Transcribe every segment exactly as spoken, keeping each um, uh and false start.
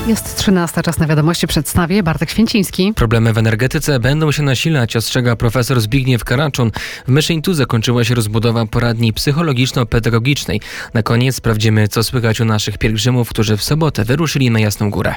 Jest trzynasta, czas na wiadomości, przedstawię Bartek Święciński. Problemy w energetyce będą się nasilać, ostrzega profesor Zbigniew Karaczun. W Myszyńcu zakończyła się rozbudowa poradni psychologiczno-pedagogicznej. Na koniec sprawdzimy, co słychać u naszych pielgrzymów, którzy w sobotę wyruszyli na Jasną Górę.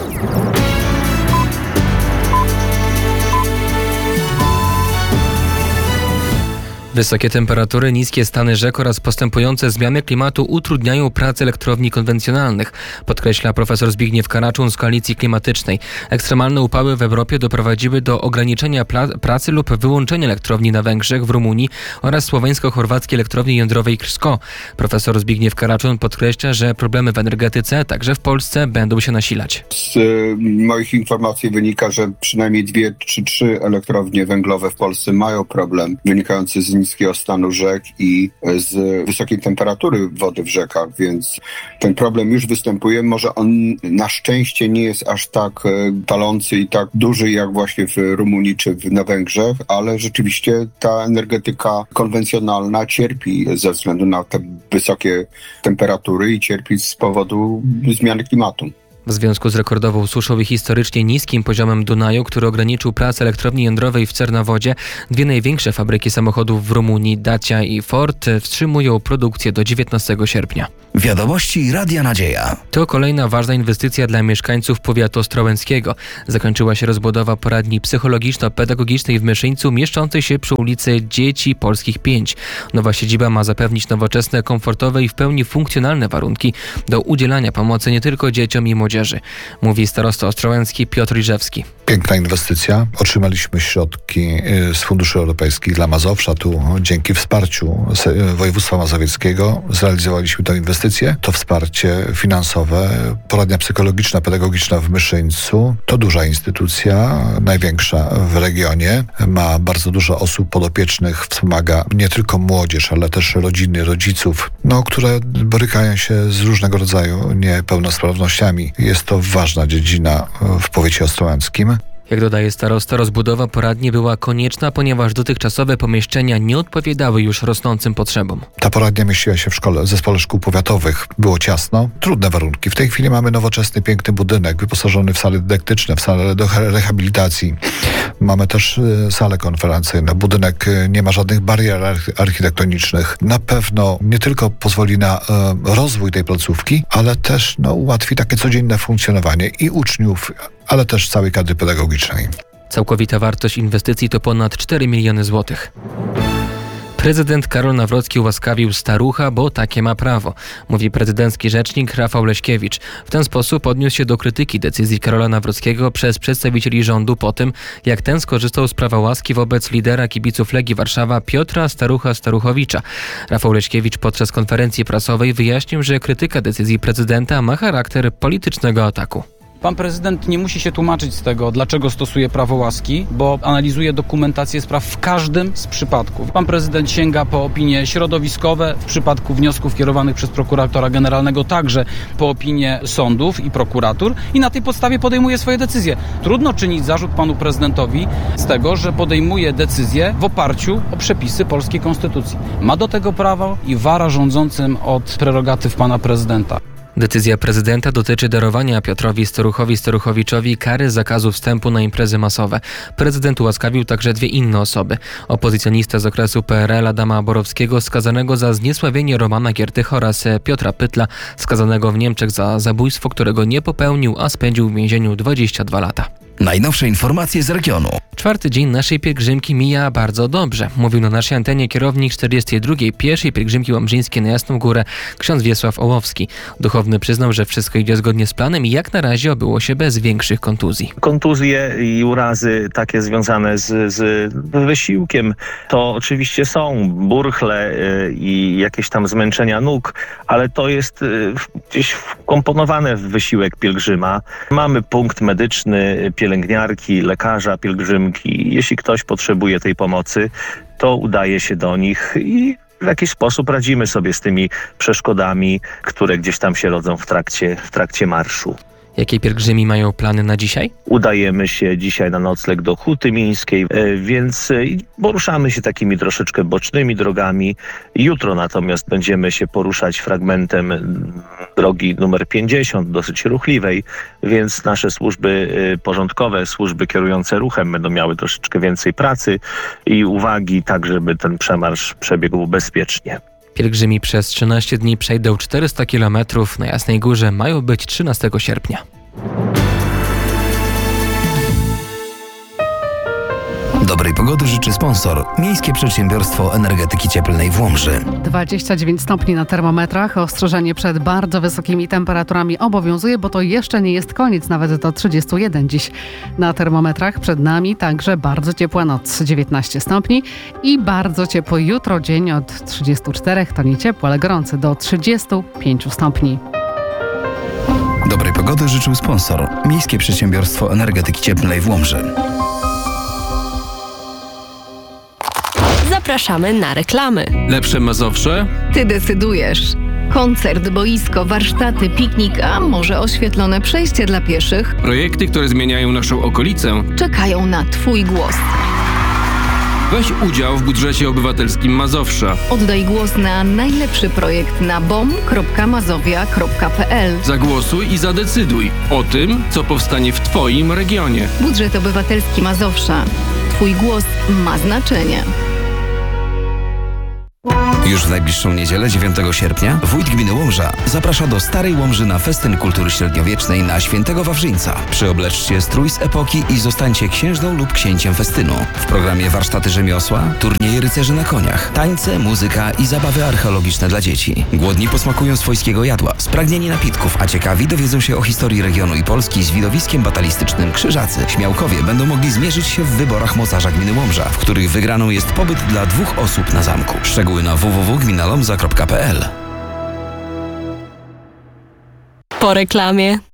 Wysokie temperatury, niskie stany rzek oraz postępujące zmiany klimatu utrudniają pracę elektrowni konwencjonalnych, podkreśla profesor Zbigniew Karaczun z Koalicji Klimatycznej. Ekstremalne upały w Europie doprowadziły do ograniczenia pla- pracy lub wyłączenia elektrowni na Węgrzech, w Rumunii oraz słoweńsko-chorwackiej elektrowni jądrowej Krsko. Profesor Zbigniew Karaczun podkreśla, że problemy w energetyce, także w Polsce, będą się nasilać. Z moich informacji wynika, że przynajmniej dwie czy trzy elektrownie węglowe w Polsce mają problem wynikający z niskiego stanu rzek i z wysokiej temperatury wody w rzekach, więc ten problem już występuje. Może on na szczęście nie jest aż tak palący i tak duży jak właśnie w Rumunii czy na Węgrzech, ale rzeczywiście ta energetyka konwencjonalna cierpi ze względu na te wysokie temperatury i cierpi z powodu zmiany klimatu. W związku z rekordową suszą i historycznie niskim poziomem Dunaju, który ograniczył pracę elektrowni jądrowej w Cernawodzie, dwie największe fabryki samochodów w Rumunii, Dacia i Ford, wstrzymują produkcję do dziewiętnastego sierpnia. Wiadomości Radia Nadzieja. To kolejna ważna inwestycja dla mieszkańców powiatu ostrołęckiego. Zakończyła się rozbudowa poradni psychologiczno-pedagogicznej w Myszyńcu, mieszczącej się przy ulicy Dzieci Polskich pięć. Nowa siedziba ma zapewnić nowoczesne, komfortowe i w pełni funkcjonalne warunki do udzielania pomocy nie tylko dzieciom i młodzieży, mówi starosta ostrołęcki Piotr Iżewski. Piękna inwestycja. Otrzymaliśmy środki z funduszy europejskich dla Mazowsza. Tu dzięki wsparciu województwa mazowieckiego zrealizowaliśmy tę inwestycję. To wsparcie finansowe. Poradnia psychologiczna, pedagogiczna w Myszyńcu to duża instytucja, największa w regionie. Ma bardzo dużo osób podopiecznych, wspomaga nie tylko młodzież, ale też rodziny, rodziców, no, które borykają się z różnego rodzaju niepełnosprawnościami. Jest to ważna dziedzina w powiecie ostrołęckim. Jak dodaje starosta, rozbudowa poradni była konieczna, ponieważ dotychczasowe pomieszczenia nie odpowiadały już rosnącym potrzebom. Ta poradnia mieściła się w szkole, w zespole szkół powiatowych. Było ciasno, trudne warunki. W tej chwili mamy nowoczesny, piękny budynek, wyposażony w sale dydaktyczne, w sale do rehabilitacji. Mamy też sale konferencyjne. Budynek nie ma żadnych barier architektonicznych. Na pewno nie tylko pozwoli na e, rozwój tej placówki, ale też no, ułatwi takie codzienne funkcjonowanie i uczniów, ale też całej kadry pedagogicznej. Całkowita wartość inwestycji to ponad cztery miliony złotych. Prezydent Karol Nawrocki ułaskawił starucha, bo takie ma prawo, mówi prezydencki rzecznik Rafał Leśkiewicz. W ten sposób odniósł się do krytyki decyzji Karola Nawrockiego przez przedstawicieli rządu po tym, jak ten skorzystał z prawa łaski wobec lidera kibiców Legii Warszawa Piotra Starucha Staruchowicza. Rafał Leśkiewicz podczas konferencji prasowej wyjaśnił, że krytyka decyzji prezydenta ma charakter politycznego ataku. Pan prezydent nie musi się tłumaczyć z tego, dlaczego stosuje prawo łaski, bo analizuje dokumentację spraw w każdym z przypadków. Pan prezydent sięga po opinie środowiskowe, w przypadku wniosków kierowanych przez prokuratora generalnego także po opinie sądów i prokuratur i na tej podstawie podejmuje swoje decyzje. Trudno czynić zarzut panu prezydentowi z tego, że podejmuje decyzje w oparciu o przepisy polskiej konstytucji. Ma do tego prawo i wara rządzącym od prerogatyw pana prezydenta. Decyzja prezydenta dotyczy darowania Piotrowi Staruchowi Staruchowiczowi kary zakazu wstępu na imprezy masowe. Prezydent ułaskawił także dwie inne osoby. Opozycjonistę z okresu P R L Adama Borowskiego skazanego za zniesławienie Romana Giertycha oraz Piotra Pytla skazanego w Niemczech za zabójstwo, którego nie popełnił, a spędził w więzieniu dwadzieścia dwa lata. Najnowsze informacje z regionu. Czwarty dzień naszej pielgrzymki mija bardzo dobrze, mówił na naszej antenie kierownik czterdziestej drugiej pierwszej pielgrzymki łomżyńskiej na Jasną Górę, ksiądz Wiesław Ołowski. Duchowny przyznał, że wszystko idzie zgodnie z planem i jak na razie obyło się bez większych kontuzji. Kontuzje i urazy takie związane z, z wysiłkiem to oczywiście są burchle i jakieś tam zmęczenia nóg, ale to jest gdzieś wkomponowane w wysiłek pielgrzyma. Mamy punkt medyczny, pielęgniarki, lekarza, pielgrzymki. Jeśli ktoś potrzebuje tej pomocy, to udaje się do nich i w jakiś sposób radzimy sobie z tymi przeszkodami, które gdzieś tam się rodzą w trakcie, w trakcie marszu. Jakie pielgrzymi mają plany na dzisiaj? Udajemy się dzisiaj na nocleg do Huty Mińskiej, e, więc e, poruszamy się takimi troszeczkę bocznymi drogami. Jutro natomiast będziemy się poruszać fragmentem drogi numer pięćdziesiąt, dosyć ruchliwej, więc nasze służby e, porządkowe, służby kierujące ruchem będą miały troszeczkę więcej pracy i uwagi, tak żeby ten przemarsz przebiegł bezpiecznie. Pielgrzymi przez trzynaście dni przejdą czterysta kilometrów. Na Jasnej Górze mają być trzynastego sierpnia. Dobrej pogody życzy sponsor Miejskie Przedsiębiorstwo Energetyki Cieplnej w Łomży. dwadzieścia dziewięć stopni na termometrach. Ostrzeżenie przed bardzo wysokimi temperaturami obowiązuje, bo to jeszcze nie jest koniec, nawet do trzydziestu jeden dziś. Na termometrach przed nami także bardzo ciepła noc, dziewiętnaście stopni i bardzo ciepły jutro dzień od trzydziestu czterech, to nie ciepło, ale gorący, do trzydziestu pięciu stopni. Dobrej pogody życzył sponsor Miejskie Przedsiębiorstwo Energetyki Cieplnej w Łomży. Zapraszamy na reklamy. Lepsze Mazowsze? Ty decydujesz. Koncert, boisko, warsztaty, piknik, a może oświetlone przejście dla pieszych Projekty, które zmieniają naszą okolicę. czekają na Twój głos. Weź udział w budżecie obywatelskim Mazowsza. Oddaj głos na najlepszy projekt na bom kropka mazowia kropka p l. Zagłosuj i zadecyduj o tym, co powstanie w Twoim regionie. Budżet obywatelski Mazowsza. Twój głos ma znaczenie. Już w najbliższą niedzielę, dziewiątego sierpnia, wójt gminy Łomża zaprasza do Starej Łomży na festyn kultury średniowiecznej na Świętego Wawrzyńca. Przyobleczcie strój z epoki i zostańcie księżną lub księciem festynu. W programie warsztaty rzemiosła, turnieje rycerzy na koniach, tańce, muzyka i zabawy archeologiczne dla dzieci. Głodni posmakują swojskiego jadła, spragnieni napitków, a ciekawi dowiedzą się o historii regionu i Polski z widowiskiem batalistycznym Krzyżacy. Śmiałkowie będą mogli zmierzyć się w wyborach mocarza gminy Łomża, w których wygraną jest pobyt dla dwóch osób na zamku. Szczegóły na w w w kropka gmina lomza kropka p l. Po reklamie.